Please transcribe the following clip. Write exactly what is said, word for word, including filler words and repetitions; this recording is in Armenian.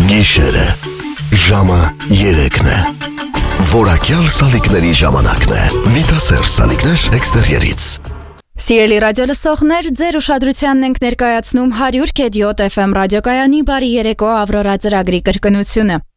Գիշերը, ժամը երեքն է, որակյալ սալիկների ժամանակն է, Վիտասեր սալիկներ էքստերիերից։ Սիրելի ռադիոլսողներ, ձեր ուշադրությանն ենք ներկայացնում հարյուր կեդյոթ էֆ էմ ռադիոկայանի բարի երեկո Ավրորա ծրագրի կրկնությունը։